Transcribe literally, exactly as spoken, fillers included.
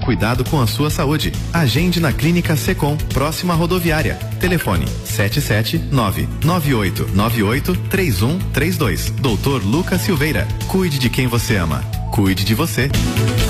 Cuidado com a sua saúde. Agende na Clínica Secom, próxima à rodoviária. Telefone sete sete nove nove oito nove oito três um três dois. doutor Lucas Silveira. Cuide de quem você ama. Cuide de você.